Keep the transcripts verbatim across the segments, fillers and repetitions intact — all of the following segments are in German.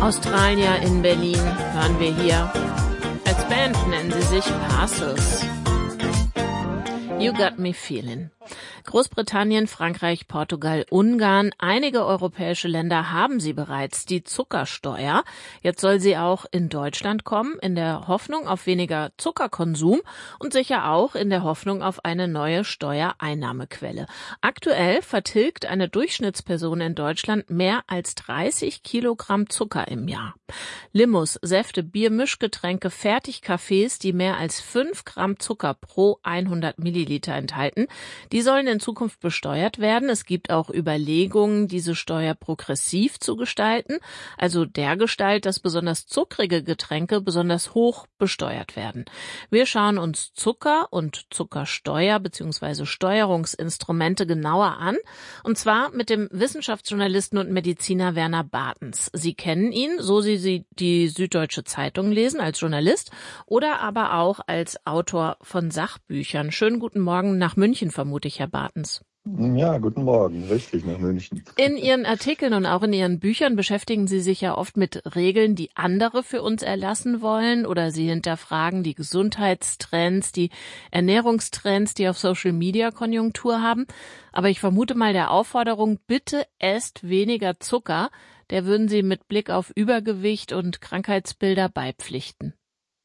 Australier in Berlin hören wir hier. Als Band nennen sie sich Parcels. You Got Me Feeling. Großbritannien, Frankreich, Portugal, Ungarn, einige europäische Länder haben sie bereits, die Zuckersteuer. Jetzt soll sie auch in Deutschland kommen, in der Hoffnung auf weniger Zuckerkonsum und sicher auch in der Hoffnung auf eine neue Steuereinnahmequelle. Aktuell vertilgt eine Durchschnittsperson in Deutschland mehr als dreißig Kilogramm Zucker im Jahr. Limos, Säfte, Bier, Mischgetränke, Fertigkaffees, die mehr als fünf Gramm Zucker pro hundert Milliliter enthalten, die sollen in Zukunft besteuert werden. Es gibt auch Überlegungen, diese Steuer progressiv zu gestalten, also dergestalt, dass besonders zuckrige Getränke besonders hoch besteuert werden. Wir schauen uns Zucker und Zuckersteuer bzw. Steuerungsinstrumente genauer an, und zwar mit dem Wissenschaftsjournalisten und Mediziner Werner Bartens. Sie kennen ihn, so Sie, Sie die Süddeutsche Zeitung lesen, als Journalist oder aber auch als Autor von Sachbüchern. Schönen guten Morgen nach München, vermute ich, Herr Bartens. Ja, guten Morgen, richtig, nach München. In Ihren Artikeln und auch in Ihren Büchern beschäftigen Sie sich ja oft mit Regeln, die andere für uns erlassen wollen, oder Sie hinterfragen die Gesundheitstrends, die Ernährungstrends, die auf Social Media Konjunktur haben. Aber ich vermute mal, der Aufforderung, bitte esst weniger Zucker, der würden Sie mit Blick auf Übergewicht und Krankheitsbilder beipflichten.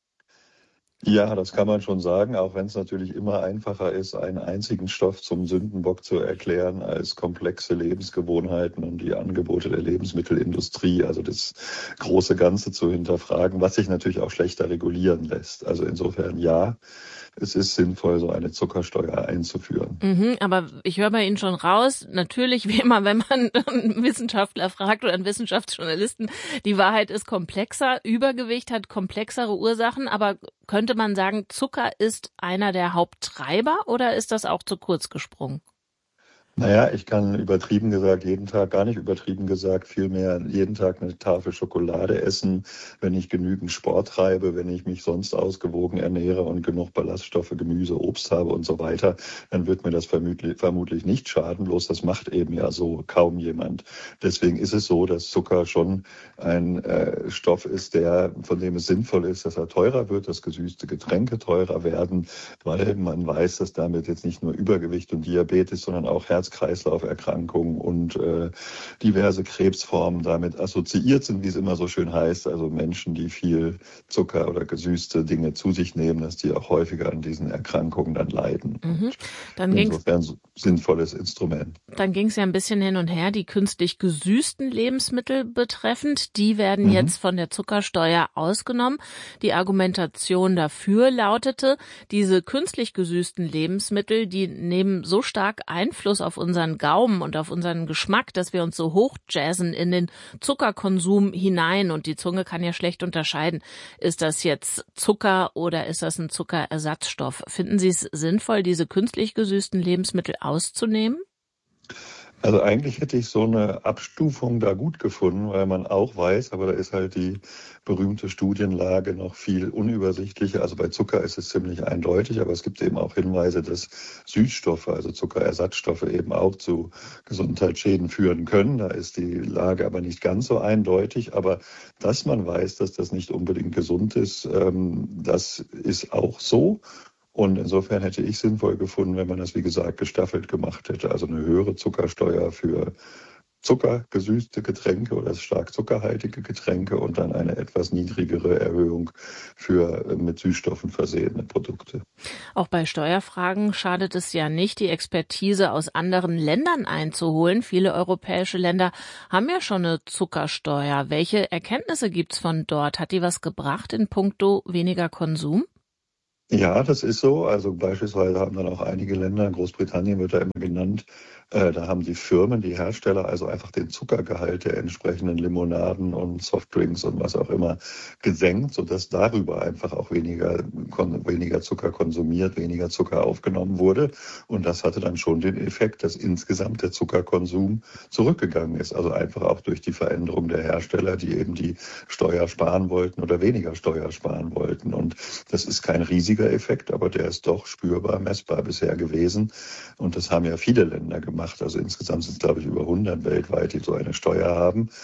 Ja, das kann man schon sagen, auch wenn es natürlich immer einfacher ist, einen einzigen Stoff zum Sündenbock zu erklären als komplexe Lebensgewohnheiten und die Angebote der Lebensmittelindustrie, also das große Ganze zu hinterfragen, was sich natürlich auch schlechter regulieren lässt. Also insofern ja, es ist sinnvoll, so eine Zuckersteuer einzuführen. Mhm, aber ich höre bei Ihnen schon raus, natürlich wie immer, wenn man einen Wissenschaftler fragt oder einen Wissenschaftsjournalisten, die Wahrheit ist komplexer, Übergewicht hat komplexere Ursachen, aber könnte man sagen, Zucker ist einer der Haupttreiber, oder ist das auch zu kurz gesprungen? Naja, ich kann übertrieben gesagt jeden Tag, gar nicht übertrieben gesagt, vielmehr jeden Tag eine Tafel Schokolade essen, wenn ich genügend Sport treibe, wenn ich mich sonst ausgewogen ernähre und genug Ballaststoffe, Gemüse, Obst habe und so weiter, dann wird mir das vermutlich, vermutlich nicht schaden, bloß das macht eben ja so kaum jemand. Deswegen ist es so, dass Zucker schon ein äh, Stoff ist, der, von dem es sinnvoll ist, dass er teurer wird, dass gesüßte Getränke teurer werden, weil man weiß, dass damit jetzt nicht nur Übergewicht und Diabetes, sondern auch Herz Herz-Kreislauf-Erkrankungen und äh, diverse Krebsformen damit assoziiert sind, wie es immer so schön heißt. Also Menschen, die viel Zucker oder gesüßte Dinge zu sich nehmen, dass die auch häufiger an diesen Erkrankungen dann leiden. Mhm. Dann Insofern ein sinnvolles Instrument. Dann ging es ja ein bisschen hin und her, die künstlich gesüßten Lebensmittel betreffend. Die werden mhm. jetzt von der Zuckersteuer ausgenommen. Die Argumentation dafür lautete, diese künstlich gesüßten Lebensmittel, die nehmen so stark Einfluss auf unseren Gaumen und auf unseren Geschmack, dass wir uns so hochjazzen in den Zuckerkonsum hinein, und die Zunge kann ja schlecht unterscheiden, ist das jetzt Zucker oder ist das ein Zuckerersatzstoff? Finden Sie es sinnvoll, diese künstlich gesüßten Lebensmittel auszunehmen? Also eigentlich hätte ich so eine Abstufung da gut gefunden, weil man auch weiß, aber da ist halt die berühmte Studienlage noch viel unübersichtlicher. Also bei Zucker ist es ziemlich eindeutig, aber es gibt eben auch Hinweise, dass Süßstoffe, also Zuckerersatzstoffe, eben auch zu Gesundheitsschäden führen können. Da ist die Lage aber nicht ganz so eindeutig. Aber dass man weiß, dass das nicht unbedingt gesund ist, das ist auch so. Und insofern hätte ich sinnvoll gefunden, wenn man das, wie gesagt, gestaffelt gemacht hätte. Also eine höhere Zuckersteuer für zuckergesüßte Getränke oder stark zuckerhaltige Getränke und dann eine etwas niedrigere Erhöhung für mit Süßstoffen versehene Produkte. Auch bei Steuerfragen schadet es ja nicht, die Expertise aus anderen Ländern einzuholen. Viele europäische Länder haben ja schon eine Zuckersteuer. Welche Erkenntnisse gibt's von dort? Hat die was gebracht in puncto weniger Konsum? Ja, das ist so. Also beispielsweise haben dann auch einige Länder, Großbritannien wird da immer genannt, äh, da haben die Firmen, die Hersteller also einfach den Zuckergehalt der entsprechenden Limonaden und Softdrinks und was auch immer gesenkt, sodass darüber einfach auch weniger, kon- weniger Zucker konsumiert, weniger Zucker aufgenommen wurde. Und das hatte dann schon den Effekt, dass insgesamt der Zuckerkonsum zurückgegangen ist. Also einfach auch durch die Veränderung der Hersteller, die eben die Steuer sparen wollten oder weniger Steuer sparen wollten. Und das ist kein riesiger Effekt, aber der ist doch spürbar messbar bisher gewesen. Und das haben ja viele Länder gemacht. Also insgesamt sind es, glaube ich, über hundert weltweit, die so eine Steuer haben.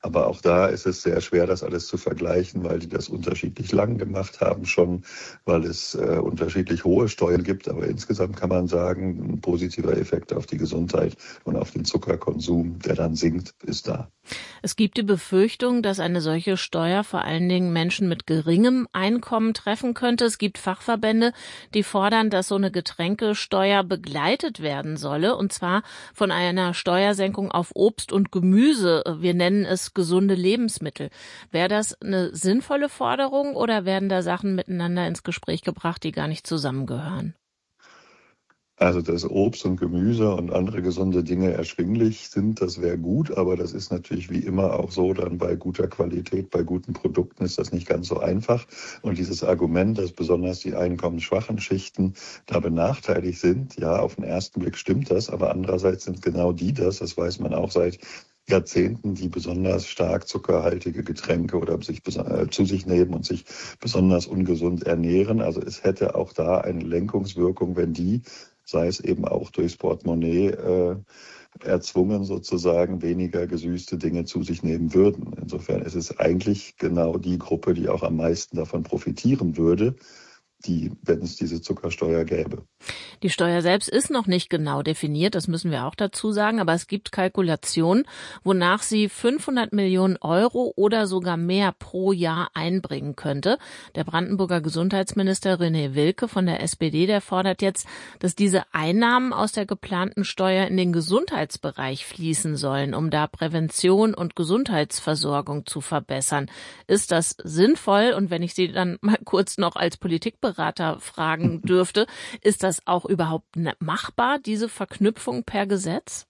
Aber auch da ist es sehr schwer, das alles zu vergleichen, weil die das unterschiedlich lang gemacht haben schon, weil es äh, unterschiedlich hohe Steuern gibt. Aber insgesamt kann man sagen, ein positiver Effekt auf die Gesundheit und auf den Zuckerkonsum, der dann sinkt, ist da. Es gibt die Befürchtung, dass eine solche Steuer vor allen Dingen Menschen mit geringem Einkommen treffen könnte. Es gibt Fachverbände, die fordern, dass so eine Getränkesteuer begleitet werden solle, und zwar von einer Steuersenkung auf Obst und Gemüse. Wir nennen es gesunde Lebensmittel. Wäre das eine sinnvolle Forderung oder werden da Sachen miteinander ins Gespräch gebracht, die gar nicht zusammengehören? Also, dass Obst und Gemüse und andere gesunde Dinge erschwinglich sind, das wäre gut, aber das ist natürlich wie immer auch so, dann bei guter Qualität, bei guten Produkten ist das nicht ganz so einfach. Und dieses Argument, dass besonders die einkommensschwachen Schichten da benachteiligt sind, ja, auf den ersten Blick stimmt das, aber andererseits sind genau die das, das weiß man auch seit Jahrzehnten, die besonders stark zuckerhaltige Getränke oder sich äh, zu sich nehmen und sich besonders ungesund ernähren. Also es hätte auch da eine Lenkungswirkung, wenn die, sei es eben auch durchs Portemonnaie, äh, erzwungen sozusagen weniger gesüßte Dinge zu sich nehmen würden. Insofern ist es eigentlich genau die Gruppe, die auch am meisten davon profitieren würde, die, wenn es diese Zuckersteuer gäbe. Die Steuer selbst ist noch nicht genau definiert, das müssen wir auch dazu sagen, aber es gibt Kalkulationen, wonach sie fünfhundert Millionen Euro oder sogar mehr pro Jahr einbringen könnte. Der Brandenburger Gesundheitsminister René Wilke von der S P D, der fordert jetzt, dass diese Einnahmen aus der geplanten Steuer in den Gesundheitsbereich fließen sollen, um da Prävention und Gesundheitsversorgung zu verbessern. Ist das sinnvoll? Und wenn ich Sie dann mal kurz noch als Politikberater fragen dürfte, ist das auch überhaupt machbar, diese Verknüpfung per Gesetz?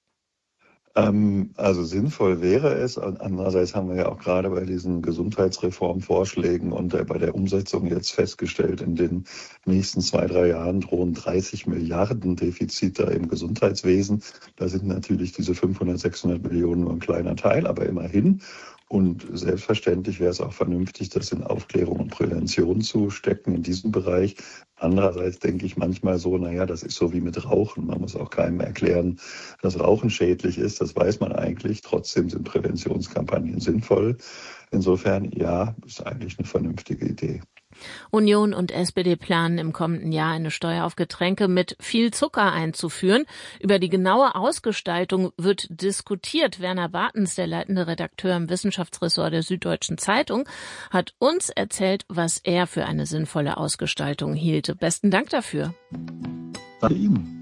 Ähm, also sinnvoll wäre es. Andererseits haben wir ja auch gerade bei diesen Gesundheitsreformvorschlägen und bei der Umsetzung jetzt festgestellt, in den nächsten zwei, drei Jahren drohen dreißig Milliarden Defizite im Gesundheitswesen. Da sind natürlich diese fünfhundert, sechshundert Millionen nur ein kleiner Teil, aber immerhin. Und selbstverständlich wäre es auch vernünftig, das in Aufklärung und Prävention zu stecken in diesem Bereich. Andererseits denke ich manchmal so, naja, das ist so wie mit Rauchen. Man muss auch keinem erklären, dass Rauchen schädlich ist. Das weiß man eigentlich. Trotzdem sind Präventionskampagnen sinnvoll. Insofern, ja, ist eigentlich eine vernünftige Idee. Union und S P D planen im kommenden Jahr eine Steuer auf Getränke mit viel Zucker einzuführen. Über die genaue Ausgestaltung wird diskutiert. Werner Bartens, der leitende Redakteur im Wissenschaftsressort der Süddeutschen Zeitung, hat uns erzählt, was er für eine sinnvolle Ausgestaltung hielte. Besten Dank dafür. Danke Ihnen.